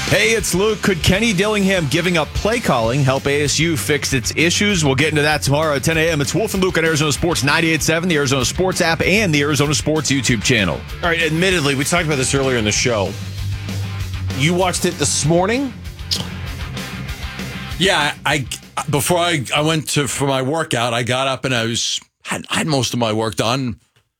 Hey, it's Luke. Could Kenny Dillingham giving up play calling help ASU fix its issues? We'll get into that tomorrow at 10 a.m. It's Wolf and Luke on Arizona Sports 98.7, the Arizona Sports app, and the Arizona Sports YouTube channel. All right, admittedly, we talked about this earlier in the show. You watched it this morning? Yeah, before I went for my workout, I got up and I had most of my work done.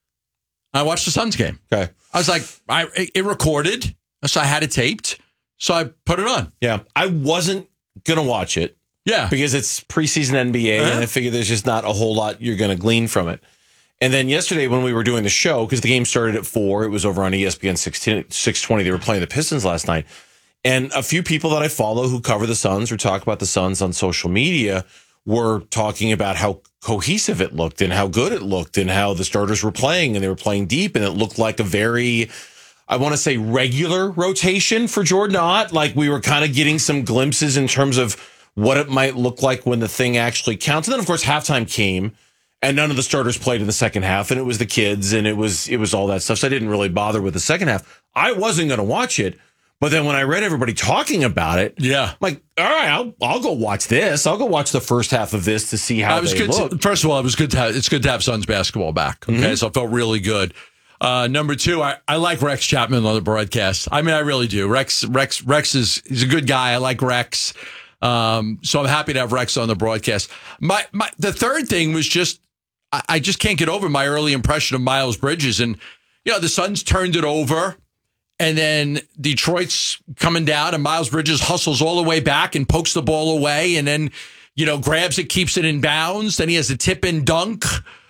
I watched the Suns game. Okay. I was like, it recorded, so I had it taped. So I put it on. Yeah. I wasn't going to watch it. Yeah. Because it's preseason NBA, and I figured there's just not a whole lot you're going to glean from it. And then yesterday when we were doing the show, because the game started at 4, it was over on ESPN 620. They were playing the Pistons last night. And a few people that I follow who cover the Suns or talk about the Suns on social media were talking about how cohesive it looked and how good it looked and how the starters were playing, and they were playing deep, and it looked like a very, I want to say, regular rotation for Jordan Ott. Like we were kind of getting some glimpses in terms of what it might look like when the thing actually counts. And then, of course, halftime came and none of the starters played in the second half, and it was the kids and it was all that stuff. So I didn't really bother with the second half. I wasn't going to watch it. But then when I read everybody talking about it, I'm like, all right, I'll go watch this. I'll go watch the first half of this to see how they look. First of all, it's good to have Suns basketball back. Okay, so it felt really good. Number two, I like Rex Chapman on the broadcast. I mean, I really do. Rex he's a good guy. I like Rex. So I'm happy to have Rex on the broadcast. The third thing was just, I just can't get over my early impression of Miles Bridges. And, the Suns turned it over, and then Detroit's coming down, and Miles Bridges hustles all the way back and pokes the ball away, and then, grabs it, keeps it in bounds. Then he has a tip-in dunk.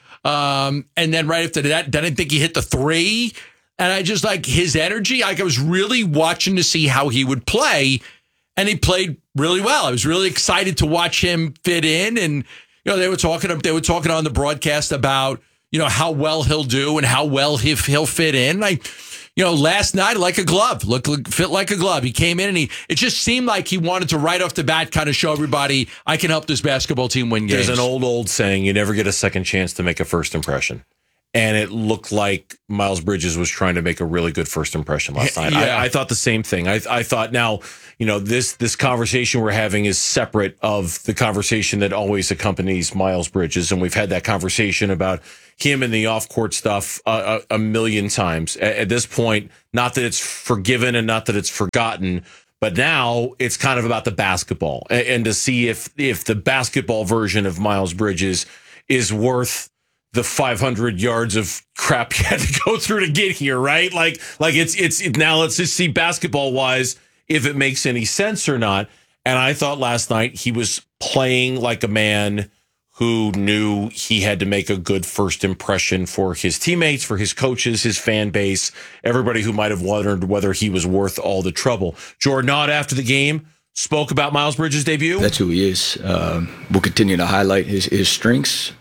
And then right after that, then I think he hit the 3. And I just like his energy. Like I was really watching to see how he would play, and he played really well. I was really excited to watch him fit in. And, they were talking on the broadcast about, how well he'll do and how well he'll fit in. Last night, like a glove, fit like a glove. He came in and it just seemed like he wanted to right off the bat kind of show everybody, I can help this basketball team win games. There's an old saying, you never get a second chance to make a first impression. And it looked like Miles Bridges was trying to make a really good first impression last night. Yeah. I thought the same thing. I thought now, this conversation we're having is separate of the conversation that always accompanies Miles Bridges. And we've had that conversation about him and the off-court stuff a million times. At this point, not that it's forgiven and not that it's forgotten, but now it's kind of about the basketball and to see if the basketball version of Miles Bridges is worth the 500 yards of crap you had to go through to get here, right? Like it's now let's just see basketball wise if it makes any sense or not. And I thought last night he was playing like a man who knew he had to make a good first impression for his teammates, for his coaches, his fan base, everybody who might have wondered whether he was worth all the trouble. Jordan Ott, after the game, spoke about Miles Bridges' debut. That's who he is. We'll continue to highlight his strengths.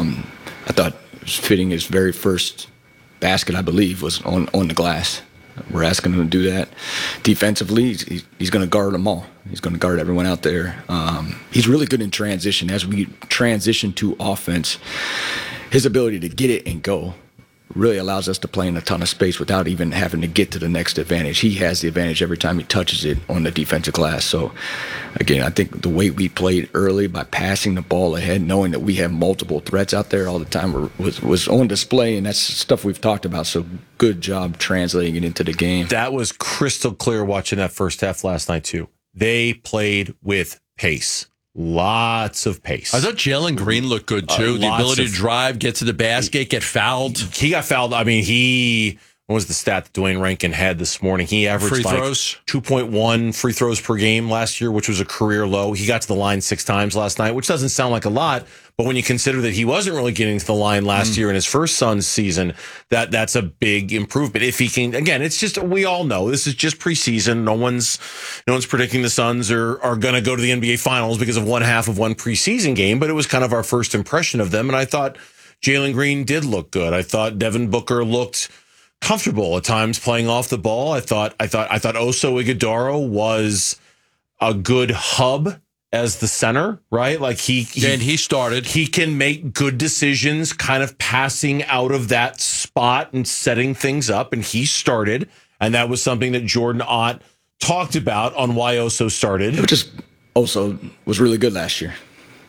I thought fitting his very first basket, I believe, was on the glass. We're asking him to do that. Defensively, he's going to guard them all. He's going to guard everyone out there. He's really good in transition. As we transition to offense, his ability to get it and go really allows us to play in a ton of space without even having to get to the next advantage. He has the advantage every time he touches it on the defensive glass. So, again, I think the way we played early by passing the ball ahead, knowing that we have multiple threats out there all the time was on display, and that's stuff we've talked about. So good job translating it into the game. That was crystal clear watching that first half last night, too. They played with pace. Lots of pace. I thought Jalen Green looked good, too. The ability to drive, get to the basket, get fouled. He got fouled. I mean, what was the stat that Dwayne Rankin had this morning? He averaged free throws. 2.1 free throws per game last year, which was a career low. He got to the line 6 times last night, which doesn't sound like a lot. But when you consider that he wasn't really getting to the line last year in his first Suns season, that's a big improvement. If he can, again, it's just, we all know this is just preseason. No one's predicting the Suns are going to go to the NBA Finals because of one half of one preseason game. But it was kind of our first impression of them. And I thought Jalen Green did look good. I thought Devin Booker looked comfortable at times playing off the ball. I thought Oso Ighodaro was a good hub as the center, right? Like he started. He can make good decisions, kind of passing out of that spot and setting things up. And he started, and that was something that Jordan Ott talked about on why Oso started. It just also was really good last year.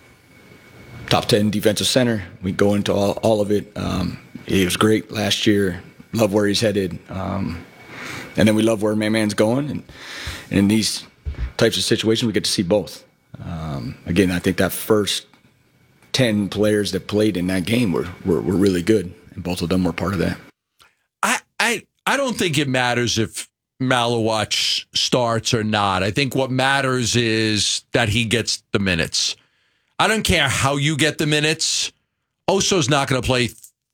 Top 10 defensive center. We go into all of it. He was great last year. Love where he's headed. And then we love where man's going. And in these types of situations, we get to see both. Again, I think that first 10 players that played in that game were really good, and both of them were part of that. I don't think it matters if Malawach starts or not. I think what matters is that he gets the minutes. I don't care how you get the minutes. Oso's not going to play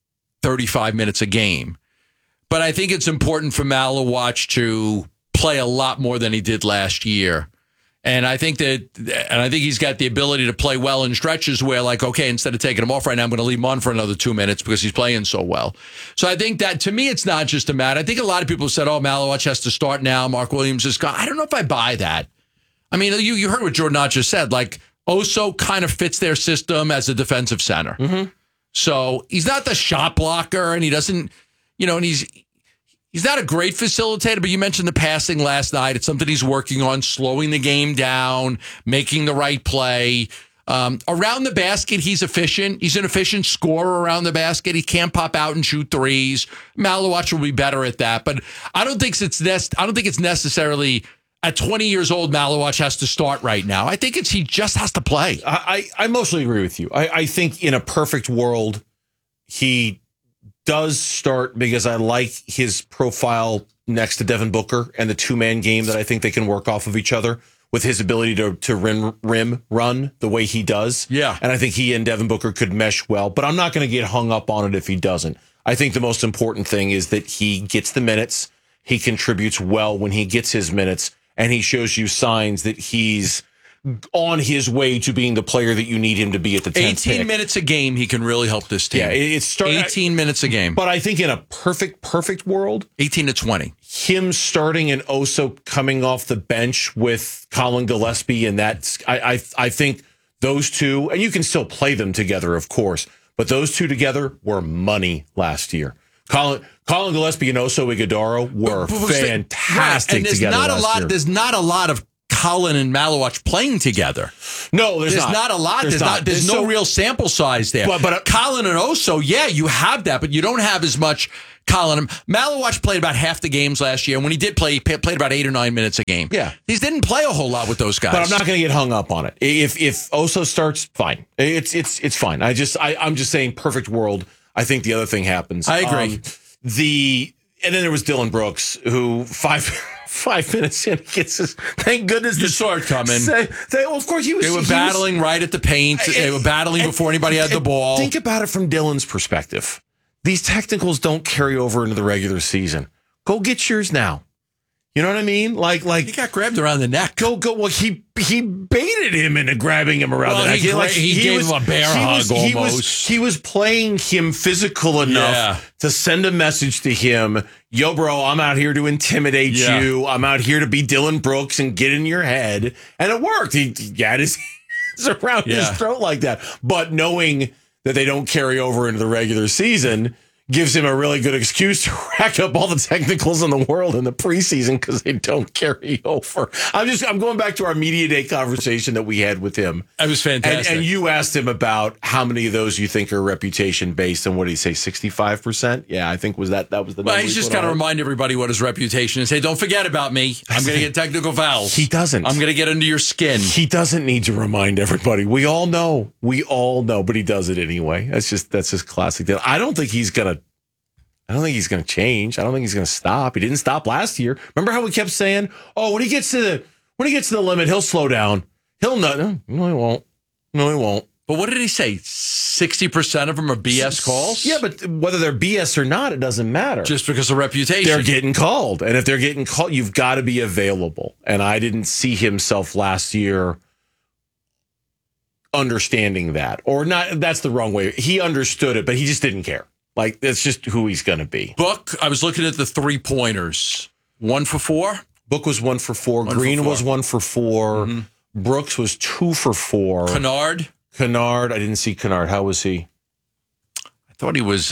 35 minutes a game. But I think it's important for Malawach to play a lot more than he did last year. And I think he's got the ability to play well in stretches where, like, okay, instead of taking him off right now, I'm going to leave him on for another 2 minutes because he's playing so well. So I think that, to me, it's not just a matter. I think a lot of people said, oh, Malawach has to start now. Mark Williams is gone. I don't know if I buy that. I mean, you heard what Jordan just said. Like, Oso kind of fits their system as a defensive center. Mm-hmm. So he's not the shot blocker, and he doesn't, and he's not a great facilitator, but you mentioned the passing last night. It's something he's working on, slowing the game down, making the right play. Around the basket, he's efficient. He's an efficient scorer around the basket. He can't pop out and shoot threes. Malawach will be better at that, but I don't think it's necessarily at 20 years old, Malawach has to start right now. I think he just has to play. I mostly agree with you. I think in a perfect world, he does start because I like his profile next to Devin Booker and the two-man game that I think they can work off of each other with his ability to rim run the way he does. Yeah. And I think he and Devin Booker could mesh well, but I'm not going to get hung up on it if he doesn't. I think the most important thing is that he gets the minutes, he contributes well when he gets his minutes, and he shows you signs that he's on his way to being the player that you need him to be at the 10th 18 pick. minutes a game, he can really help this team. Yeah, it's 18 minutes a game. But I think in a perfect world, 18 to 20. Him starting and Oso coming off the bench with Colin Gillespie, and that's I think those two, and you can still play them together, of course, but those two together were money last year. Colin Gillespie and Oso Ighodaro were fantastic and together last year. There's not a lot of Colin and Malawach playing together. No, there's not a lot. There's no real sample size there. But Colin and Oso, yeah, you have that, but you don't have as much Colin. Malawach played about half the games last year, and when he did play, he played about 8 or 9 minutes a game. Yeah. He didn't play a whole lot with those guys. But I'm not going to get hung up on it. If Oso starts, fine. It's fine. I'm just saying, perfect world. I think the other thing happens. I agree. And then there was Dylan Brooks, who 5 minutes in gets his. Thank goodness you saw it coming. Well, of course, he was. They were battling right at the paint. They were battling before anybody had the ball. Think about it from Dylan's perspective. These technicals don't carry over into the regular season. Go get yours now. You know what I mean? Like he got grabbed around the neck. Go. Well, he baited him into grabbing him around the neck. He gave him a bear hug almost. He was playing him physical enough to send a message to him. Yo, bro, I'm out here to intimidate you. I'm out here to be Dylan Brooks and get in your head. And it worked. He had his hands around his throat like that. But knowing that they don't carry over into the regular season gives him a really good excuse to rack up all the technicals in the world in the preseason because they don't carry over. I'm going back to our media day conversation that we had with him. That was fantastic. And you asked him about how many of those you think are reputation based, and what did he say, 65%? Yeah, I think that was the number. Well, he's just got to remind everybody what his reputation is. Hey, don't forget about me. I'm going to get technical fouls. He doesn't. I'm going to get under your skin. He doesn't need to remind everybody. We all know, but he does it anyway. That's just classic. I don't think he's going to change. I don't think he's going to stop. He didn't stop last year. Remember how we kept saying, "Oh, when he gets to the limit, he'll slow down. He'll not." No, he won't. No, he won't. But what did he say? 60% of them are BS calls? Yeah, but whether they're BS or not, it doesn't matter. Just because of reputation. They're getting called. And if they're getting called, you've got to be available. And I didn't see himself last year understanding that. Or not, that's the wrong way. He understood it, but he just didn't care. Like, that's just who he's going to be. Book, I was looking at the 3-pointers. 1 for 4? Book was 1 for 4. Green was 1 for 4. Mm-hmm. Brooks was 2 for 4. Kennard, I didn't see Kennard. How was he? I thought he was,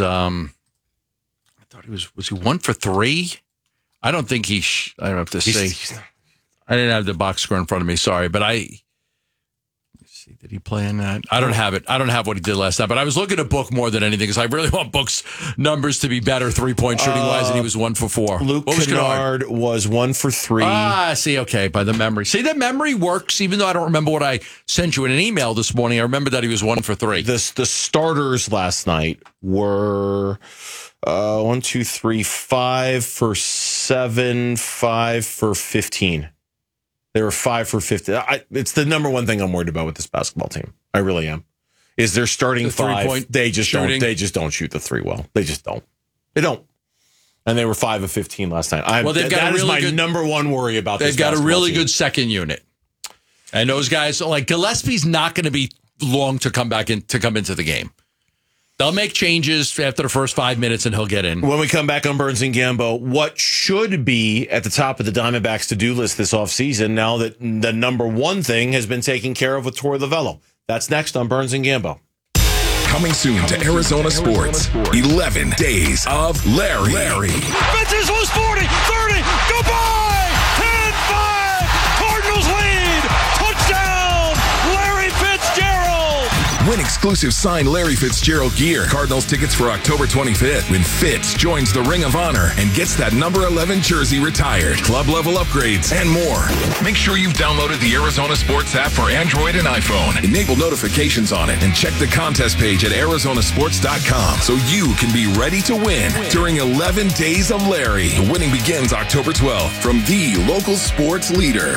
was he 1 for 3? I don't think I don't have to say. I didn't have the box score in front of me. Sorry, but let's see. Did he play in that? I don't have it. I don't have what he did last night. But I was looking at Book more than anything because I really want Book's numbers to be better 3-point shooting wise, and he was 1 for 4. Luke Kennard was 1 for 3. See, okay, by the memory. See, the memory works, even though I don't remember what I sent you in an email this morning. I remember that he was 1 for 3. The starters last night were 1, 2, 3, 5 for 7, 5 for 15. They were 5 for 50. It's the number one thing I'm worried about with this basketball team. I really am. Is they're starting 5. They just don't shoot the 3 well. They just don't. They don't. And they were 5 of 15 last night. That is my number one worry about this. They've got a really good second unit. And those guys, like Gillespie's not going to be long to come into the game. They'll make changes after the first 5 minutes, and he'll get in. When we come back on Burns and Gambo, what should be at the top of the Diamondbacks to-do list this offseason now that the number one thing has been taken care of with Torey Lovullo? That's next on Burns and Gambo. Coming soon to Arizona Sports, 11 Days of Larry. Fences was 40, 30, goodbye! 10-5, Cardinals lead! Touchdown, Larry Fitzgerald! Win exclusive signed Larry Fitzgerald gear. Cardinals tickets for October 25th when Fitz joins the Ring of Honor and gets that number 11 jersey retired. Club level upgrades and more. Make sure you've downloaded the Arizona Sports app for Android and iPhone. Enable notifications on it and check the contest page at arizonasports.com so you can be ready to win during 11 Days of Larry. The winning begins October 12th from the local sports leader.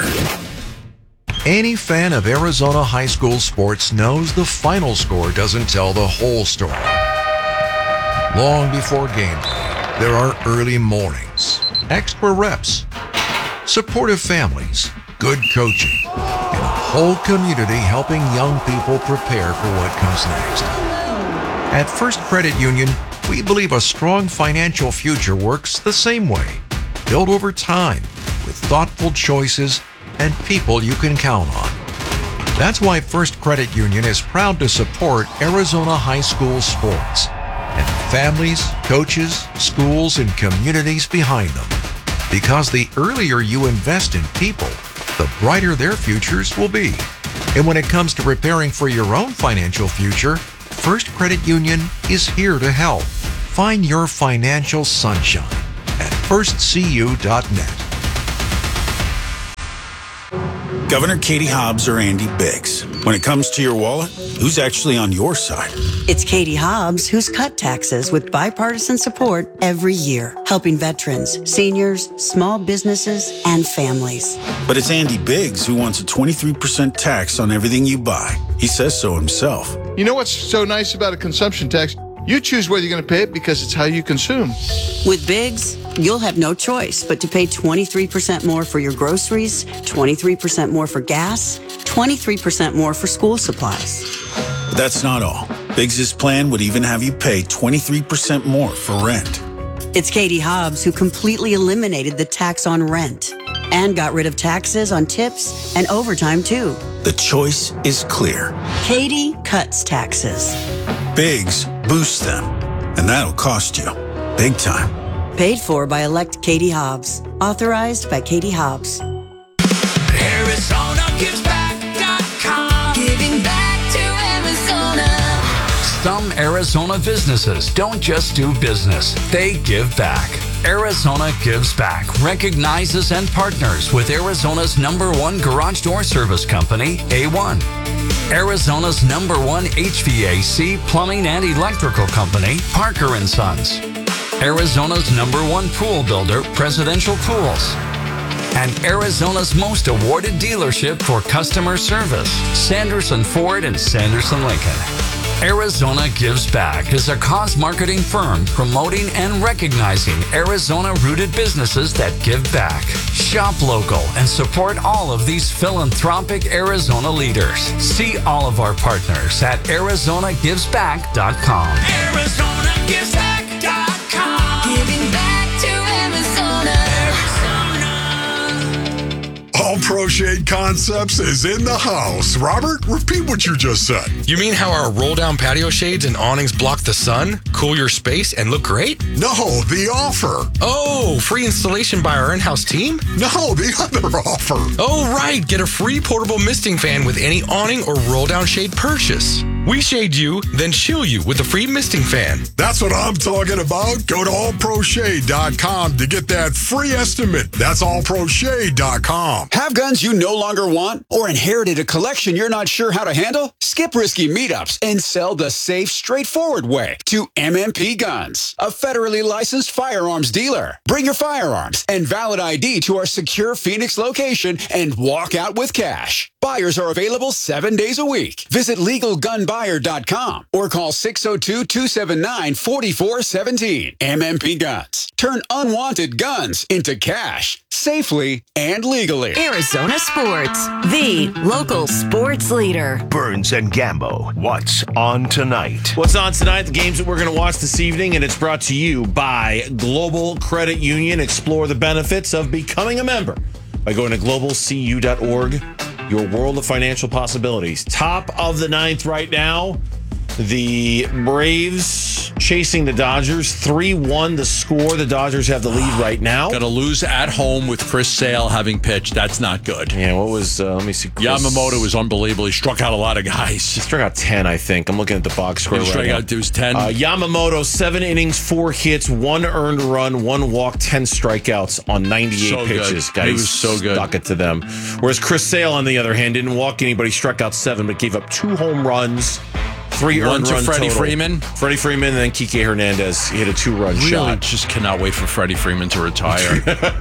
Any fan of Arizona high school sports knows the final score doesn't tell the whole story. Long before game day, there are early mornings, extra reps, supportive families, good coaching, and a whole community helping young people prepare for what comes next. At First Credit Union, we believe a strong financial future works the same way, built over time with thoughtful choices and people you can count on. That's why First Credit Union is proud to support Arizona high school sports and the families, coaches, schools, and communities behind them. Because the earlier you invest in people, the brighter their futures will be. And when it comes to preparing for your own financial future, First Credit Union is here to help. Find your financial sunshine at firstcu.net. Governor Katie Hobbs or Andy Biggs? When it comes to your wallet, who's actually on your side? It's Katie Hobbs who's cut taxes with bipartisan support every year, helping veterans, seniors, small businesses, and families. But it's Andy Biggs who wants a 23% tax on everything you buy. He says so himself. You know what's so nice about a consumption tax? You choose whether you're going to pay it because it's how you consume. With Biggs, you'll have no choice but to pay 23% more for your groceries, 23% more for gas, 23% more for school supplies. But that's not all. Biggs' plan would even have you pay 23% more for rent. It's Katie Hobbs who completely eliminated the tax on rent and got rid of taxes on tips and overtime too. The choice is clear. Katie cuts taxes. Biggs boosts them, and that'll cost you big time. Paid for by elect Katie Hobbs. Authorized by Katie Hobbs. ArizonaGivesBack.com. Giving back to Arizona. Some Arizona businesses don't just do business, they give back. Arizona Gives Back recognizes and partners with Arizona's #1 garage door service company, A1. Arizona's #1 HVAC, plumbing, and electrical company, Parker & Sons. Arizona's #1 pool builder, Presidential Pools. And Arizona's most awarded dealership for customer service, Sanderson Ford and Sanderson Lincoln. Arizona Gives Back is a cause marketing firm promoting and recognizing Arizona-rooted businesses that give back. Shop local and support all of these philanthropic Arizona leaders. See all of our partners at ArizonaGivesBack.com. ArizonaGivesBack.com. Giving back to Arizona. All Pro Shade Concepts is in the house. Robert, repeat what you just said. You mean how our roll-down patio shades and awnings block the sun, cool your space, and look great? No, the offer. Oh, free installation by our in-house team? No, the other offer. Oh, right. Get a free portable misting fan with any awning or roll-down shade purchase. We shade you, then chill you with a free misting fan. That's what I'm talking about. Go to allproshade.com to get that free estimate. That's allproshade.com. Have guns you no longer want or inherited a collection you're not sure how to handle? Skip risky meetups and sell the safe, straightforward way to MMP Guns, a federally licensed firearms dealer. Bring your firearms and valid ID to our secure Phoenix location and walk out with cash. Buyers are available 7 days a week. Visit LegalGunBuyer.com or call 602-279-4417. MMP Guns. Turn unwanted guns into cash safely and legally. Arizona Sports, the local sports leader. Burns and Gambo, what's on tonight? What's on tonight? The games that we're going to watch this evening, and it's brought to you by Global Credit Union. Explore the benefits of becoming a member by going to globalcu.org. Your world of financial possibilities. Top of the ninth right now. The Braves chasing the Dodgers. 3-1 the score. The Dodgers have the lead right now. Got to lose at home with Chris Sale having pitched. That's not good. Yeah, what was, let me see. Yamamoto was unbelievable. He struck out a lot of guys. He struck out 10, I think. I'm looking at the box score right now. He struck out 10. Yamamoto, 7 innings, 4 hits, 1 earned run, 1 walk, 10 strikeouts on 98 pitches. Good. He was so good. Stuck it to them. Whereas Chris Sale, on the other hand, didn't walk anybody, struck out 7, but gave up 2 home runs. 3 earned One to Freddie total. Freeman, and then Kike Hernandez hit a 2-run shot. Just cannot wait for Freddie Freeman to retire.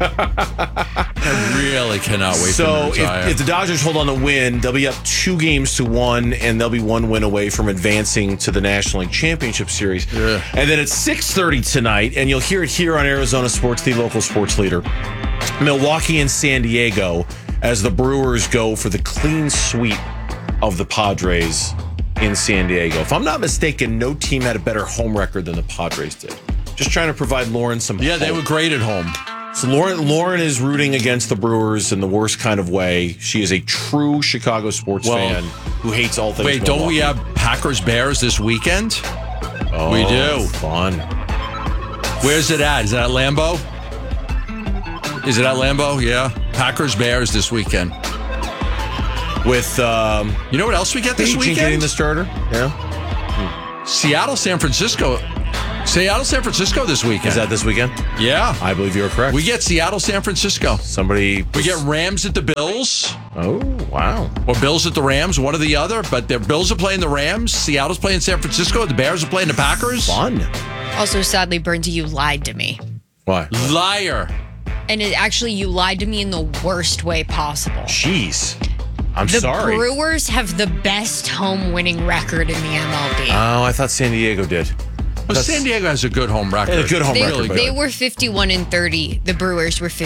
I really cannot wait for him to retire. So if the Dodgers hold on to win, they'll be up 2-1, and they'll be 1 win away from advancing to the National League Championship Series. Yeah. And then it's 6:30 tonight, and you'll hear it here on Arizona Sports, the local sports leader. Milwaukee and San Diego, as the Brewers go for the clean sweep of the Padres in San Diego. If I'm not mistaken, no team had a better home record than the Padres did. Just trying to provide Lauren some hope. They were great at home. So Lauren is rooting against the Brewers in the worst kind of way. She is a true Chicago sports fan who hates all things Wait, don't we have Packers-Bears this weekend? Oh, we do. Fun. Where's it at? Is it at Lambeau? Yeah. Packers-Bears this weekend. With, you know what else we get this weekend? Getting the starter. Yeah. Seattle, San Francisco this weekend. Is that this weekend? Yeah. I believe you're correct. We get Seattle, San Francisco. We get Rams at the Bills. Oh, wow. Or Bills at the Rams, one or the other. But the Bills are playing the Rams. Seattle's playing San Francisco. The Bears are playing the Packers. Fun. Also, sadly, Burns, you lied to me. Why? Liar. And you lied to me in the worst way possible. Jeez. I'm sorry. The Brewers have the best home winning record in the MLB. Oh, I thought San Diego did. Well, San Diego has a good home record. A good home record. They were 51-30. The Brewers were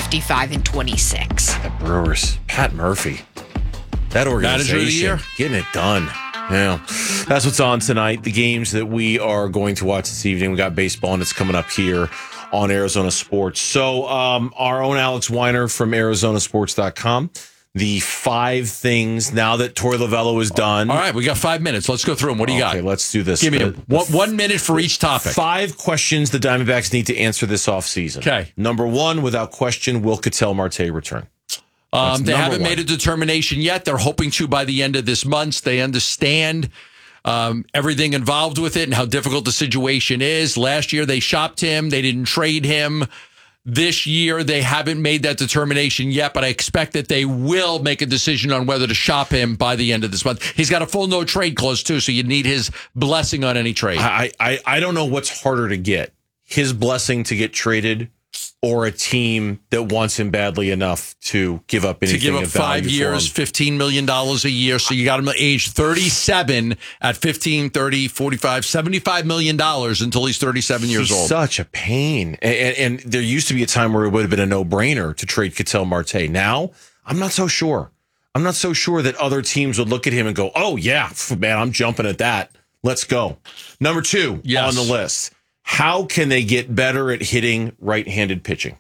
55-26. The Brewers. Pat Murphy. That organization. Manager of the year. Getting it done. Yeah. That's what's on tonight. The games that we are going to watch this evening. We got baseball, and it's coming up here on Arizona Sports. So our own Alex Weiner from ArizonaSports.com. The 5 things now that Torey Lovello is done. All right, we got 5 minutes. Let's go through them. What do you got? Okay, let's do this. Give me 1 minute for each topic. 5 questions the Diamondbacks need to answer this offseason. Okay. Number 1, without question, will Ketel Marte return? They haven't made a determination yet. They're hoping to by the end of this month. They understand everything involved with it and how difficult the situation is. Last year, they shopped him. They didn't trade him. This year, they haven't made that determination yet, but I expect that they will make a decision on whether to shop him by the end of this month. He's got a full no-trade clause, too, so you need his blessing on any trade. I don't know what's harder to get, his blessing to get traded or a team that wants him badly enough to give up anything. To give up 5 years, $15 million a year. So you got him at age 37 at 15, 30, 45, $75 million until he's 37 years old. Such a pain. And there used to be a time where it would have been a no-brainer to trade Ketel Marte. Now, I'm not so sure. I'm not so sure that other teams would look at him and go, oh, yeah, man, I'm jumping at that. Let's go. Number 2 on the list. How can they get better at hitting right-handed pitching?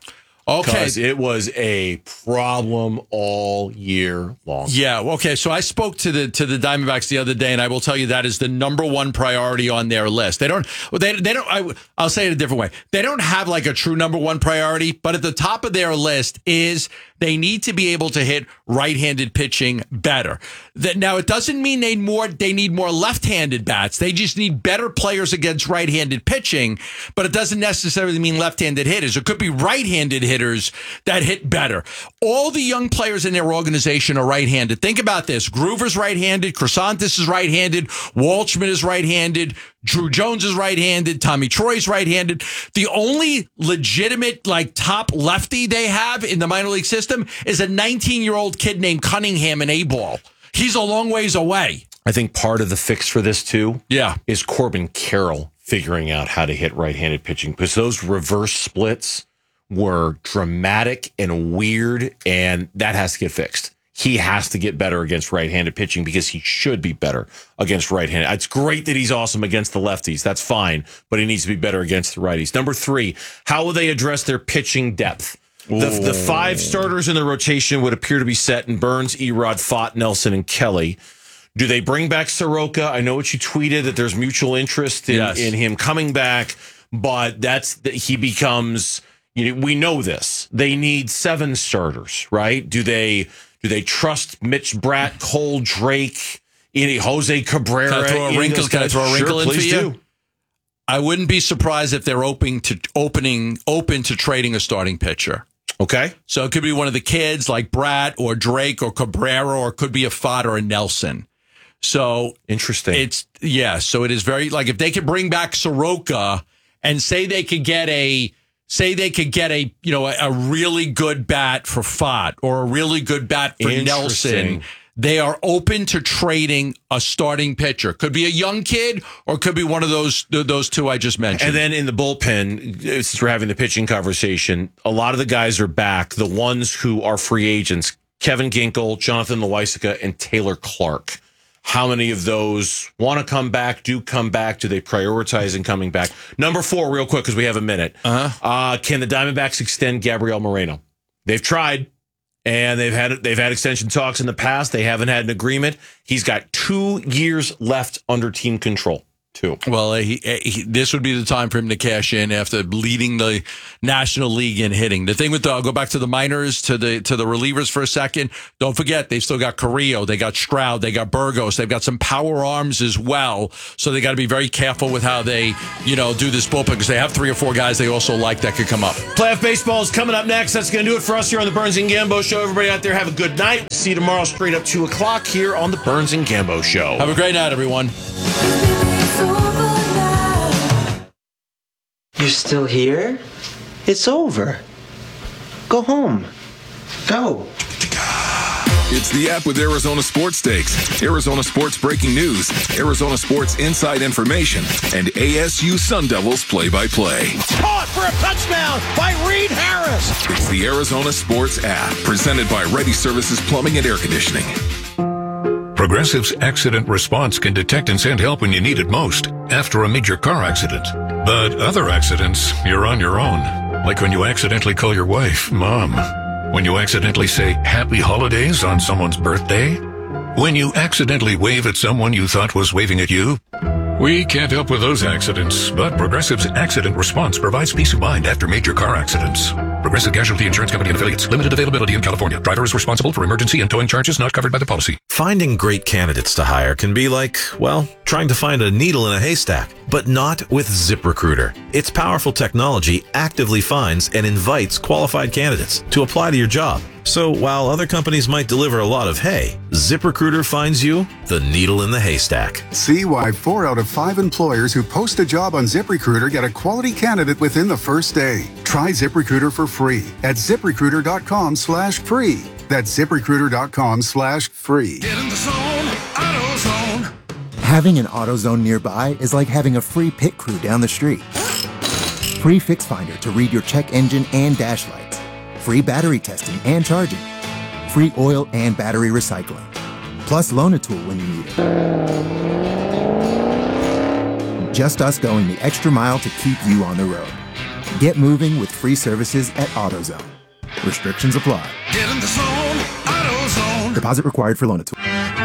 Okay. Because it was a problem all year long. Yeah. Okay. So I spoke to the Diamondbacks the other day, and I will tell you that is the number one priority on their list. I'll say it a different way. They don't have like a true number one priority, but at the top of their list is they need to be able to hit right-handed pitching better. Now, it doesn't mean they need more left-handed bats. They just need better players against right-handed pitching, but it doesn't necessarily mean left-handed hitters. It could be right-handed hitters that hit better. All the young players in their organization are right-handed. Think about this. Groover's right-handed. Chrysanthus is right-handed. Walshman is right-handed. Drew Jones is right-handed. Tommy Troy's right-handed. The only legitimate, top lefty they have in the minor league system is a 19-year-old kid named Cunningham in A-ball. He's a long ways away. I think part of the fix for this, too, is Corbin Carroll figuring out how to hit right-handed pitching, because those reverse splits were dramatic and weird, and that has to get fixed. He has to get better against right-handed pitching because he should be better against right-handed. It's great that he's awesome against the lefties. That's fine, but he needs to be better against the righties. Number 3, how will they address their pitching depth? The 5 starters in the rotation would appear to be set in Burns, Erod, Fott, Nelson, and Kelly. Do they bring back Soroka? I know what you tweeted, that there's mutual interest in him coming back, but he becomes, we know this. They need 7 starters, right? Do they trust Mitch Bratt, Cole Drake, Jose Cabrera? Can I throw a wrinkle in for you? I wouldn't be surprised if they're open to trading a starting pitcher. Okay. So it could be one of the kids like Bratt or Drake or Cabrera, or it could be a Fott or a Nelson. So interesting. So it is very, if they could bring back Soroka and say they could get a really good bat for Fott or a really good bat for Nelson, they are open to trading a starting pitcher. Could be a young kid or could be one of those 2 I just mentioned. And then in the bullpen, since we're having the pitching conversation, a lot of the guys are back. The ones who are free agents, Kevin Ginkel, Jonathan Loaisiga, and Taylor Clark. How many of those want to come back, do come back? Do they prioritize in coming back? Number 4, real quick, because we have a minute. Can the Diamondbacks extend Gabriel Moreno? They've tried. And they've had extension talks in the past. They haven't had an agreement. He's got 2 years left under team control. 2. Well, this would be the time for him to cash in after leading the National League in hitting. The thing I'll go back to the minors, to the relievers for a second. Don't forget, they've still got Carrillo, they got Stroud, they got Burgos, they've got some power arms as well. So they got to be very careful with how they, do this bullpen, because they have 3 or 4 guys they also like that could come up. Playoff baseball is coming up next. That's going to do it for us here on the Burns and Gambo Show. Everybody out there, have a good night. See you tomorrow straight up 2 o'clock here on the Burns and Gambo Show. Have a great night, everyone. You're still here? It's over. Go home. Go. It's the app with Arizona Sports Stakes, Arizona Sports breaking news, Arizona Sports inside information, and ASU Sun Devils play-by-play. Caught for a touchdown by Reed Harris. It's the Arizona Sports app, presented by Ready Services Plumbing and Air Conditioning. Progressive's accident response can detect and send help when you need it most, after a major car accident. But other accidents, you're on your own. Like when you accidentally call your wife Mom. When you accidentally say Happy Holidays on someone's birthday. When you accidentally wave at someone you thought was waving at you. We can't help with those accidents, but Progressive's accident response provides peace of mind after major car accidents. Progressive Casualty Insurance Company and affiliates. Limited availability in California. Driver is responsible for emergency and towing charges not covered by the policy. Finding great candidates to hire can be like, trying to find a needle in a haystack, but not with ZipRecruiter. Its powerful technology actively finds and invites qualified candidates to apply to your job. So while other companies might deliver a lot of hay, ZipRecruiter finds you the needle in the haystack. See why 4 out of 5 employers who post a job on ZipRecruiter get a quality candidate within the first day. Try ZipRecruiter for free at ZipRecruiter.com/free. That's ZipRecruiter.com/free. Get in the zone, AutoZone. Having an AutoZone nearby is like having a free pit crew down the street. Free Fix Finder to read your check engine and dash lights. Free battery testing and charging. Free oil and battery recycling. Plus Loan-A-Tool when you need it. Just us going the extra mile to keep you on the road. Get moving with free services at AutoZone. Restrictions apply. Get in the zone, AutoZone. Deposit required for loan at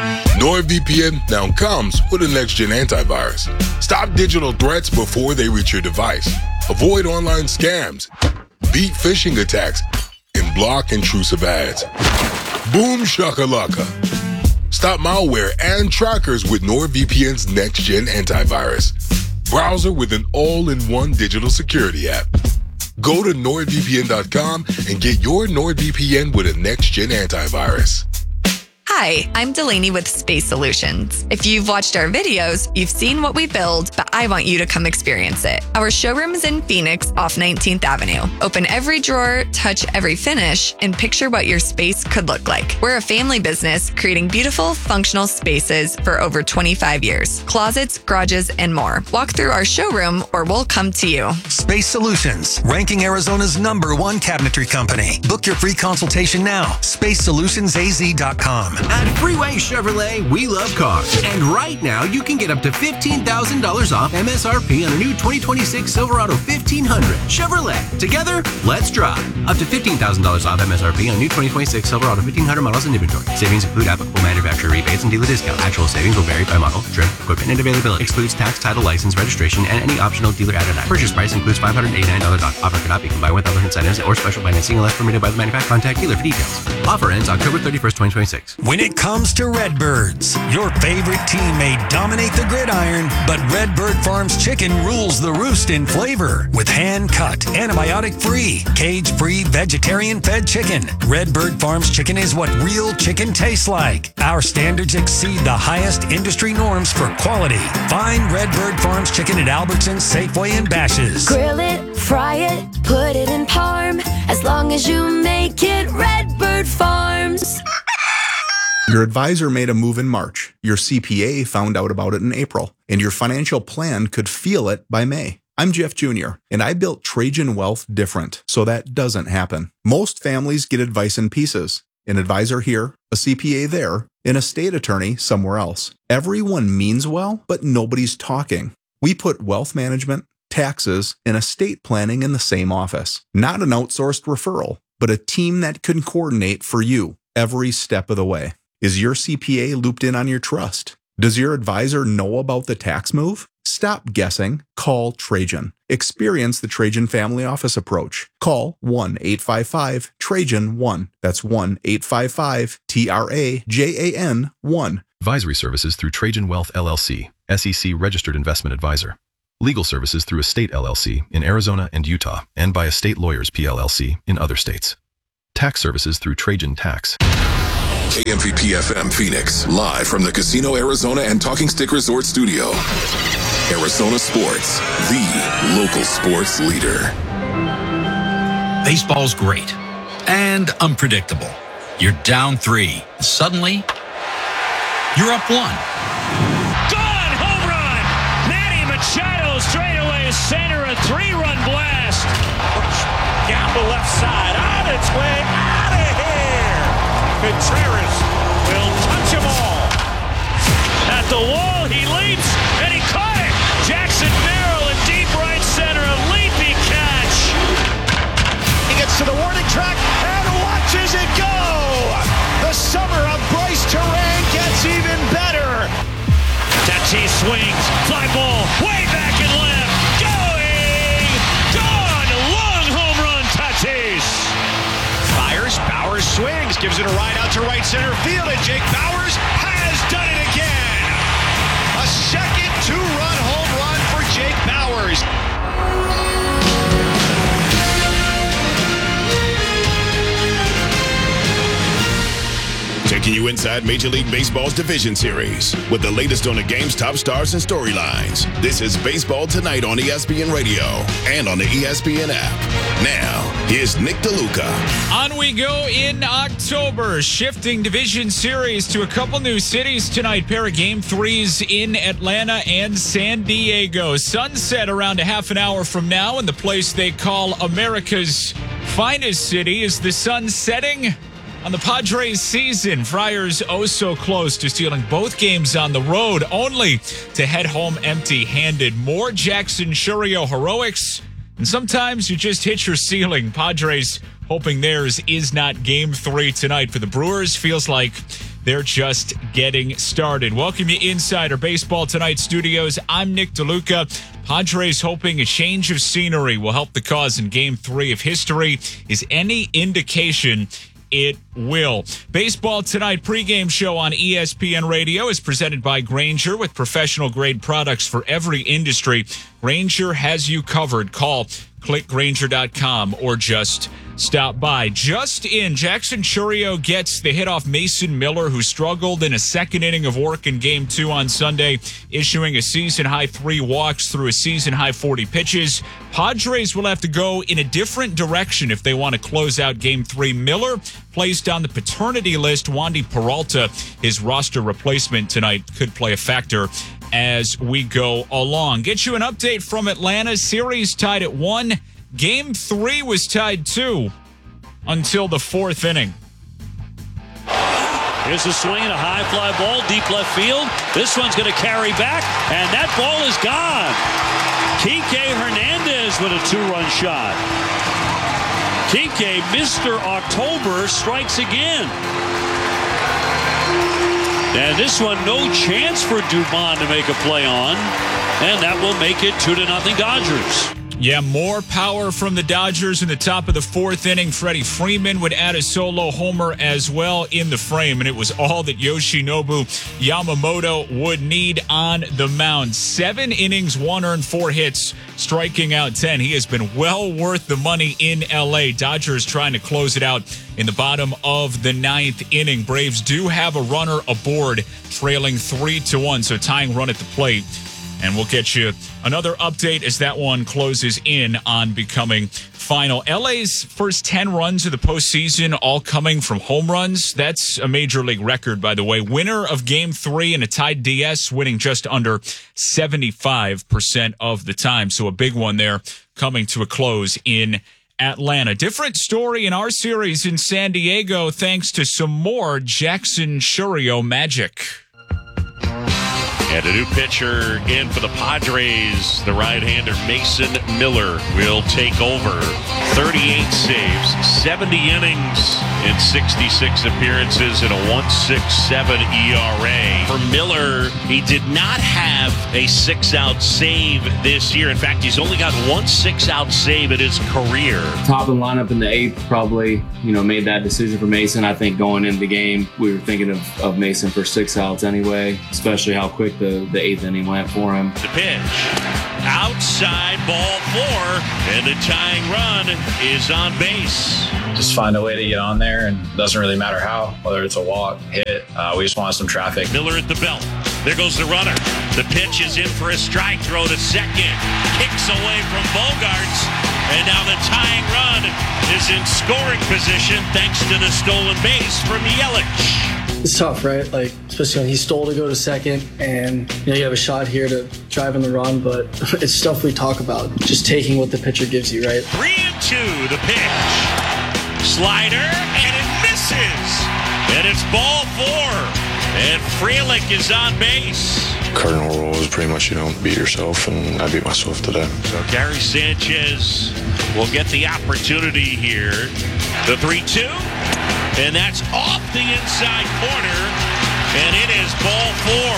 NordVPN now comes with a next-gen antivirus. Stop digital threats before they reach your device. Avoid online scams. Beat phishing attacks. And block intrusive ads. Boom shakalaka. Stop malware and trackers with NordVPN's next-gen antivirus. Browser with an all-in-one digital security app. Go to NordVPN.com and get your NordVPN with a next-gen antivirus. Hi, I'm Delaney with Space Solutions. If you've watched our videos, you've seen what we build, but I want you to come experience it. Our showroom is in Phoenix off 19th Avenue. Open every drawer, touch every finish, and picture what your space could look like. We're a family business creating beautiful, functional spaces for over 25 years. Closets, garages, and more. Walk through our showroom or we'll come to you. Space Solutions, ranking Arizona's #1 cabinetry company. Book your free consultation now. SpaceSolutionsAZ.com. At Freeway Chevrolet, we love cars. And right now, you can get up to $15,000 off MSRP on a new 2026 Silverado 1500 Chevrolet. Together, let's drive. Up to $15,000 off MSRP on new 2026 Silverado 1500 models in inventory. Savings include applicable manufacturer rebates and dealer discounts. Actual savings will vary by model, trim, equipment, and availability. Excludes tax, title, license, registration, and any optional dealer added on. Purchase price includes $589 off. Offer cannot be combined with other incentives or special financing unless permitted by the manufacturer. Contact dealer for details. Offer ends October 31st, 2026. When it comes to Redbirds, your favorite team may dominate the gridiron, but Redbird Farms chicken rules the roost in flavor. With hand-cut, antibiotic-free, cage-free, vegetarian-fed chicken, Redbird Farms chicken is what real chicken tastes like. Our standards exceed the highest industry norms for quality. Find Redbird Farms chicken at Albertsons, Safeway, and Bash's. Grill it, fry it, put it in parm. As long as you make it Redbird Farms. Your advisor made a move in March, your CPA found out about it in April, and your financial plan could feel it by May. I'm Jeff Jr., and I built Trajan Wealth different, so that doesn't happen. Most families get advice in pieces. An advisor here, a CPA there, an estate attorney somewhere else. Everyone means well, but nobody's talking. We put wealth management, taxes, and estate planning in the same office. Not an outsourced referral, but a team that can coordinate for you every step of the way. Is your CPA looped in on your trust? Does your advisor know about the tax move? Stop guessing. Call Trajan. Experience the Trajan Family Office approach. Call 1-855-TRAJAN-1. That's 1-855-TRAJAN-1. Advisory services through Trajan Wealth LLC, SEC Registered Investment Advisor. Legal services through Estate LLC in Arizona and Utah, and by Estate Lawyers PLLC in other states. Tax services through Trajan Tax. KMVP FM Phoenix, live from the Casino Arizona and Talking Stick Resort Studio. Arizona Sports, the local sports leader. Baseball's great and unpredictable. You're down 3. Suddenly, you're up 1. Gone! Home run! Manny Machado straightaway center, a 3-run blast. Gamble left side, on its way out of here. Contreras will touch them all. At the wall, he leaps, and he caught it. Jackson Merrill in deep right center, a leaping catch. He gets to the warning track and watches it go. The summer of Bryce Terang gets even better. Tatis swings, fly ball, way back and left. Going! Gone! Long home run, Tatis. Fires, Bowers swings, gives it a ride out to right center field, and Jake Bowers has done it again. A second 2-run home run for Jake Bowers. Taking you inside Major League Baseball's Division Series with the latest on the game's top stars and storylines. This is Baseball Tonight on ESPN Radio and on the ESPN app. Now, here's Nick DeLuca. On we go in October, shifting Division Series to a couple new cities tonight. Pair of Game 3s in Atlanta and San Diego. Sunset around a half an hour from now in the place they call America's finest city. Is the sun setting on the Padres season? Friars oh so close to stealing both games on the road, only to head home empty-handed. More Jackson Chourio heroics, and sometimes you just hit your ceiling. Padres hoping theirs is not Game 3 tonight for the Brewers. Feels like they're just getting started. Welcome you inside our Baseball Tonight studios. I'm Nick DeLuca. Padres hoping a change of scenery will help the cause in Game 3. If history is any indication, it will. Baseball Tonight pregame show on ESPN Radio is presented by Grainger with professional-grade products for every industry. Grainger has you covered. Call clickgrainger.com or just stop by. Just in, Jackson Chourio gets the hit off Mason Miller, who struggled in a second inning of work in Game 2 on Sunday, issuing a season-high 3 walks through a season-high 40 pitches. Padres will have to go in a different direction if they want to close out Game 3. Miller placed on the paternity list. Wandy Peralta, his roster replacement tonight, could play a factor as we go along. Get you an update from Atlanta. Series tied at 1. Game 3 was tied 2 until the 4th inning. Here's a swing, a high fly ball, deep left field. This one's going to carry back, and that ball is gone. Kike Hernandez with a 2-run shot. Kike, Mr. October, strikes again. And this one, no chance for Dubon to make a play on. And that will make it 2-0 Dodgers. Yeah, more power from the Dodgers in the top of the 4th inning. Freddie Freeman would add a solo homer as well in the frame, and it was all that Yoshinobu Yamamoto would need on the mound. 7 innings, 1 earned, 4 hits, striking out 10. He has been well worth the money in L.A. Dodgers trying to close it out in the bottom of the 9th inning. Braves do have a runner aboard, trailing 3-1, so tying run at the plate. And we'll get you another update as that one closes in on becoming final. LA's first 10 runs of the postseason, all coming from home runs. That's a major league record, by the way. Winner of Game 3 in a tied DS, winning just under 75% of the time. So a big one there coming to a close in Atlanta. Different story in our series in San Diego, thanks to some more Jackson Chourio magic. And a new pitcher in for the Padres, the right-hander Mason Miller will take over. 38 saves, 70 innings in 66 appearances and a 1.67 ERA. For Miller, he did not have a 6-out save this year. In fact, he's only got 1 6-out save in his career. Top of the lineup in the 8th probably, made that decision for Mason. I think going into the game, we were thinking of Mason for 6 outs anyway, especially how quick the 8th inning went for him. The pitch, outside ball 4, and the tying run is on base. Just find a way to get on there, and it doesn't really matter how, whether it's a walk, hit. We just want some traffic. Miller at the belt. There goes the runner. The pitch is in for a strike throw to second. Kicks away from Bogarts, and now the tying run is in scoring position thanks to the stolen base from Yelich. It's tough, right? Especially when he stole to go to second, and you have a shot here to drive in the run, but it's stuff we talk about. Just taking what the pitcher gives you, right? 3-2, the pitch. Slider, and it misses. And it's ball 4. And Frelick is on base. Cardinal rule is pretty much you don't beat yourself, and I beat myself today. So Gary Sanchez will get the opportunity here. The 3-2. And that's off the inside corner, and it is ball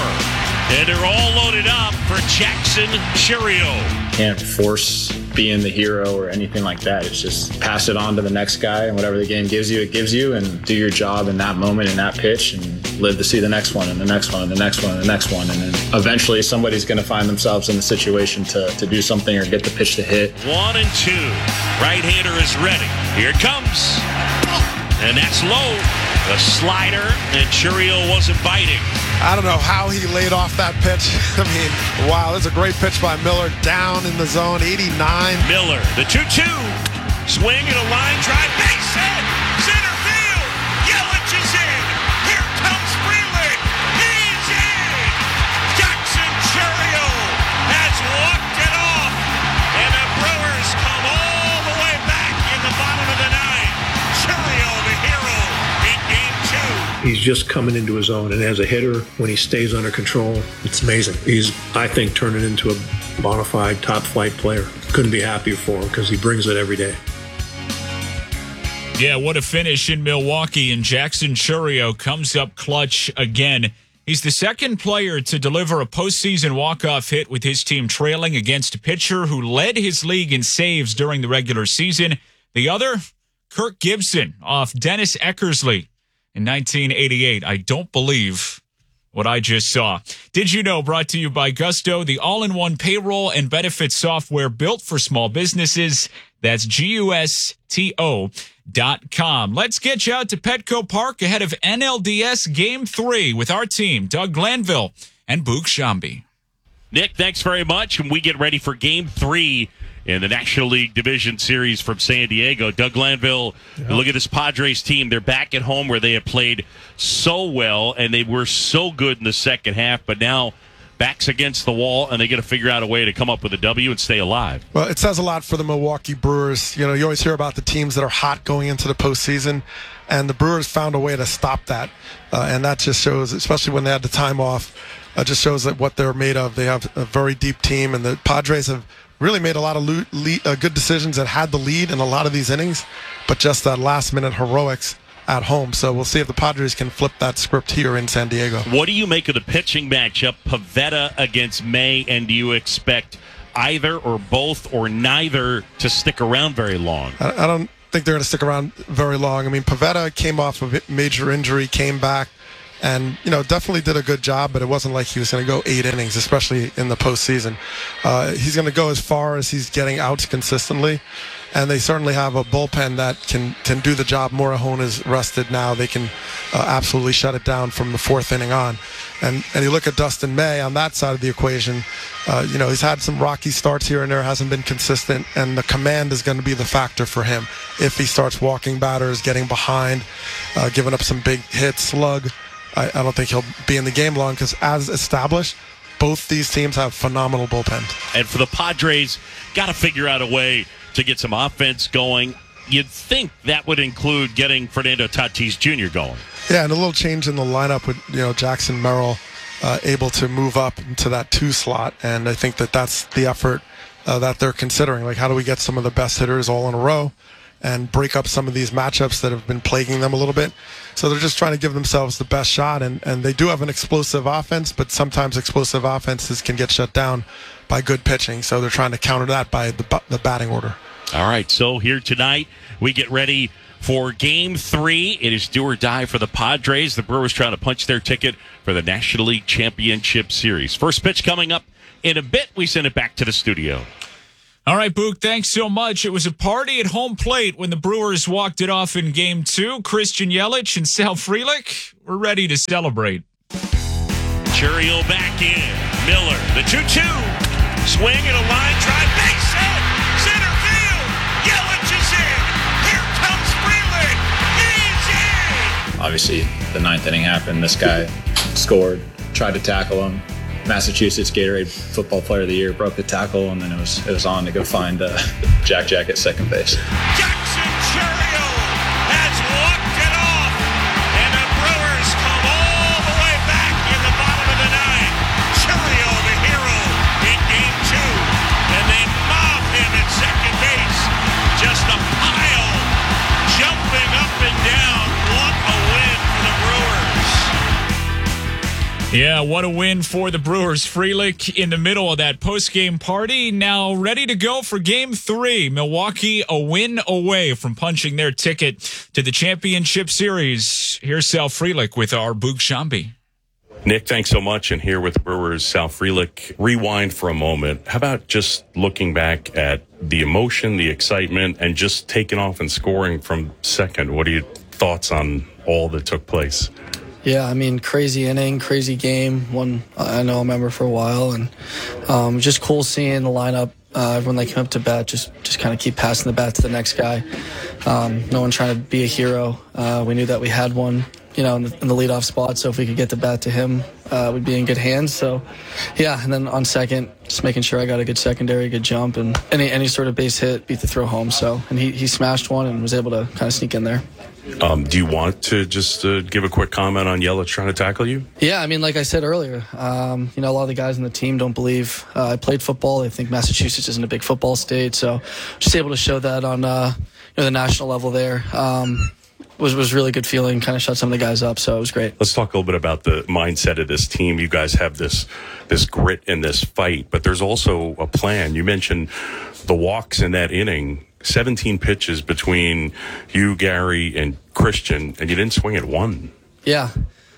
4. And they're all loaded up for Jackson Chourio. Can't force being the hero or anything like that. It's just pass it on to the next guy, and whatever the game gives you, it gives you, and do your job in that moment, in that pitch, and live to see the next one, and the next one, and the next one, and the next one. And then eventually somebody's going to find themselves in the situation to do something or get the pitch to hit. 1-2. Right-hander is ready. Here it comes. And that's low. The slider, and Chourio wasn't biting. I don't know how he laid off that pitch. I mean, wow, that's a great pitch by Miller. Down in the zone, 89. Miller, the 2-2. Swing and a line drive. Base hit. Center field. Yelich is in. Here comes Frelick. He's in. Jackson Chourio has walked it off. And the Brewers come all the way back in the bottom of the 9th. Chourio, the hero, in Game 2. He's just coming into his own, and as a hitter, when he stays under control, it's amazing. He's, I think, turning into a bona fide top flight player. Couldn't be happier for him because he brings it every day. Yeah, what a finish in Milwaukee, and Jackson Chourio comes up clutch again. He's the second player to deliver a postseason walk-off hit with his team trailing against a pitcher who led his league in saves during the regular season. The other, Kirk Gibson off Dennis Eckersley in 1988. I don't believe what I just saw. Did you know? Brought to you by Gusto, the all-in-one payroll and benefits software built for small businesses. That's GUSTO.com. Let's get you out to Petco Park ahead of NLDS Game 3 with our team, Doug Glanville and Boog Shambi. Nick, thanks very much. And we get ready for Game 3 in the National League Division Series from San Diego. Doug Glanville, look at this Padres team. They're back at home where they have played so well, and they were so good in the second half, but now backs against the wall, and they got to figure out a way to come up with a W and stay alive. Well, it says a lot for the Milwaukee Brewers. You know, you always hear about the teams that are hot going into the postseason, and the Brewers found a way to stop that. And that just shows, especially when they had the time off, just shows that what they're made of. They have a very deep team, and the Padres have really made a lot of good decisions and had the lead in a lot of these innings, but just that last-minute heroics at home. So we'll see if the Padres can flip that script here in San Diego. What do you make of the pitching matchup, Pivetta against May, and do you expect either or both or neither to stick around very long? I don't think they're going to stick around very long. I mean, Pivetta came off of a major injury, came back, and, you know, definitely did a good job, but it wasn't like he was going to go 8 innings, especially in the postseason. He's going to go as far as he's getting outs consistently, and they certainly have a bullpen that can do the job. Morahone is rested now. They can absolutely shut it down from the 4th inning on. And you look at Dustin May on that side of the equation, you know, he's had some rocky starts here and there, hasn't been consistent, and the command is going to be the factor for him. If he starts walking batters, getting behind, giving up some big hits, slug, I don't think he'll be in the game long, because as established, both these teams have phenomenal bullpens. And for the Padres, got to figure out a way to get some offense going. You'd think that would include getting Fernando Tatis Jr. going. Yeah, and a little change in the lineup with, you know, Jackson Merrill able to move up into that 2 slot, and I think that that's the effort that they're considering. Like, how do we get some of the best hitters all in a row and break up some of these matchups that have been plaguing them a little bit? So they're just trying to give themselves the best shot, and they do have an explosive offense, but sometimes explosive offenses can get shut down by good pitching, so they're trying to counter that by the batting order. All right, so here tonight, we get ready for Game 3. It is do or die for the Padres. The Brewers trying to punch their ticket for the National League Championship Series. First pitch coming up in a bit. We send it back to the studio. All right, Boog, thanks so much. It was a party at home plate when the Brewers walked it off in Game 2. Christian Yelich and Sal Frelick were ready to celebrate. Chourio back in. Miller, the 2-2. Swing and a line drive. Base hit. Center field. Yelich is in. Here comes Frelick. He's in. Obviously, the 9th inning happened. This guy scored, tried to tackle him. Massachusetts Gatorade Football Player of the Year, broke the tackle, and then it was on to go find Jack at second base. Jackson Chourio has walked it off, and the Brewers come all the way back in the bottom of the 9th. Chourio, the hero in Game 2, and they mob him at second base. Just a pile, jumping up and down. What a win for the Brewers. Yeah, what a win for the Brewers. Frelick in the middle of that post-game party, now ready to go for Game 3. Milwaukee a win away from punching their ticket to the championship series. Here's Sal Frelick with our Boog Shambi. Nick, thanks so much. And here with the Brewers, Sal Frelick. Rewind for a moment. How about just looking back at the emotion, the excitement, and just taking off and scoring from second? What are your thoughts on all that took place? Yeah, I mean, crazy inning, crazy game. One I know I'll remember for a while, and just cool seeing the lineup. Everyone that came up to bat just kind of keep passing the bat to the next guy. No one trying to be a hero. We knew that we had one, you know, in the leadoff spot. So if we could get the bat to him, we'd be in good hands. So, yeah, and then on second, just making sure I got a good secondary, good jump, and any sort of base hit, beat the throw home. So, and he smashed one and was able to kind of sneak in there. Do you want to just give a quick comment on Yelich trying to tackle you? Yeah, I mean, like I said earlier, you know, a lot of the guys on the team don't believe I played football. They think Massachusetts isn't a big football state. So just able to show that on, the national level there. Was really good feeling, kind of shut some of the guys up, so it was great. Let's talk a little bit about the mindset of this team. You guys have this grit and this fight, but there's also a plan. You mentioned the walks in that inning, 17 pitches between you, Gary, and Christian, and you didn't swing at one. Yeah.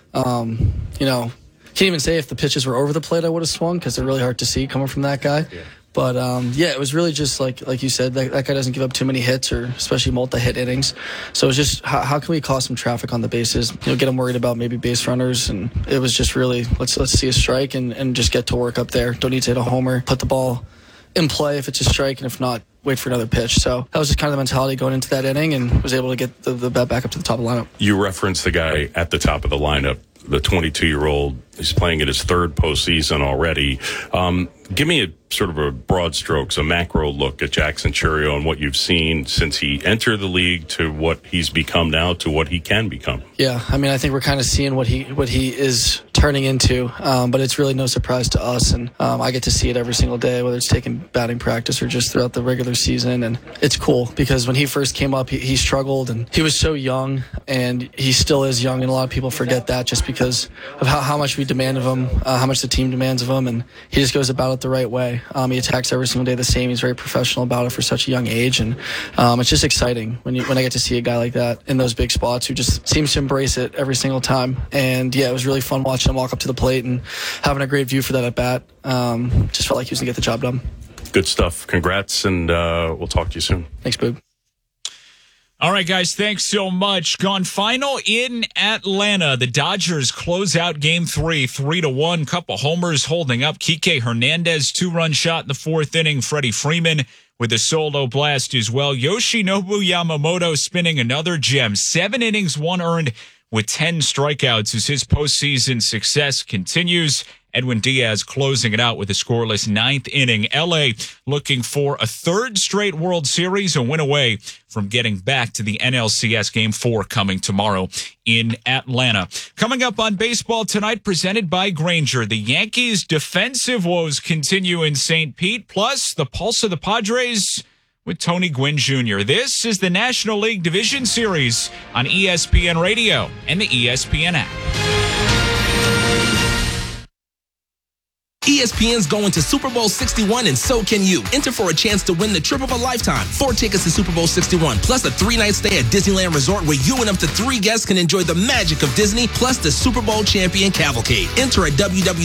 Can't even say if the pitches were over the plate I would have swung, because they're really hard to see coming from that guy. Yeah. But, it was really just like you said, that guy doesn't give up too many hits, or especially multi-hit innings. So it was just, how can we cause some traffic on the bases, get them worried about maybe base runners. And it was just really, let's see a strike and just get to work up there. Don't need to hit a homer, put the ball in play if it's a strike, and if not, wait for another pitch. So that was just kind of the mentality going into that inning, and was able to get the bat back up to the top of the lineup. You referenced the guy at the top of the lineup, the 22-year-old. He's playing in his third postseason already. Give me a sort of a broad strokes, a macro look at Jackson Chourio and what you've seen since he entered the league to what he's become now to what he can become. Yeah, I think we're kind of seeing what he is turning into, but it's really no surprise to us, and I get to see it every single day, whether it's taking batting practice or just throughout the regular season. And it's cool because when he first came up, he struggled, and he was so young, and he still is young, and a lot of people forget that just because of how much we demand of him, how much the team demands of him, and he just goes about it the right way. He attacks every single day the same. He's very professional about it for such a young age, and it's just exciting when I get to see a guy like that in those big spots who just seems to embrace it every single time. And yeah, it was really fun watching him walk up to the plate and having a great view for that at bat. Just felt like he was gonna get the job done. Good stuff. Congrats, and we'll talk to you soon. Thanks, Boog. All right, guys, thanks so much. Gone final in Atlanta. The Dodgers close out Game 3, 3-1. Couple homers holding up. Kike Hernandez, 2-run shot in the fourth inning. Freddie Freeman with a solo blast as well. Yoshinobu Yamamoto spinning another gem. 7 innings, 1 earned with 10 strikeouts as his postseason success continues. Edwin Diaz closing it out with a scoreless 9th inning. LA looking for a 3rd straight World Series, a win away from getting back to the NLCS Game 4 coming tomorrow in Atlanta. Coming up on Baseball Tonight, presented by Grainger, the Yankees' defensive woes continue in St. Pete, plus the pulse of the Padres with Tony Gwynn Jr. This is the National League Division Series on ESPN Radio and the ESPN app. ESPN's going to Super Bowl 61, and so can you. Enter for a chance to win the trip of a lifetime. 4 tickets to Super Bowl 61, plus a 3-night stay at Disneyland Resort where you and up to 3 guests can enjoy the magic of Disney, plus the Super Bowl champion cavalcade. Enter at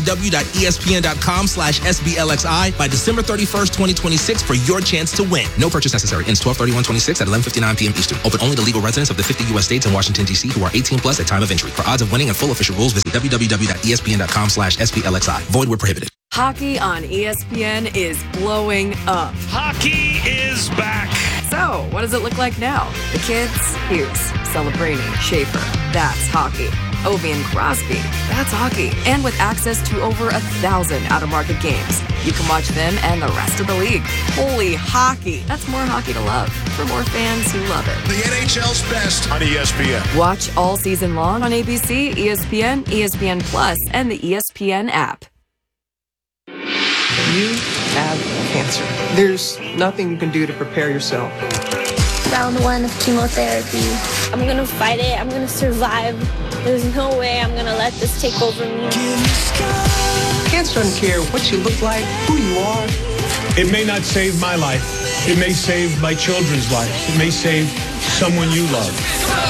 www.espn.com/SBLXI by December 31st, 2026 for your chance to win. No purchase necessary. Ends 12/31/26 at 11:59 p.m. Eastern. Open only to legal residents of the 50 U.S. states and Washington, D.C. who are 18 plus at time of entry. For odds of winning and full official rules, visit www.espn.com/SBLXI. Void where prohibited. Hockey on ESPN is blowing up. Hockey is back. So, what does it look like now? The kids? Hughes, Celebrini, Schaefer. That's hockey. Ovi and Crosby. That's hockey. And with access to over 1,000 out-of-market games, you can watch them and the rest of the league. Holy hockey. That's more hockey to love for more fans who love it. The NHL's best on ESPN. Watch all season long on ABC, ESPN, ESPN Plus, and the ESPN app. You have cancer. There's nothing you can do to prepare yourself. Round 1 of chemotherapy. I'm gonna fight it. I'm gonna survive. There's no way I'm gonna let this take over me. Cancer doesn't care what you look like, who you are. It may not save my life. It may save my children's lives. It may save someone you love.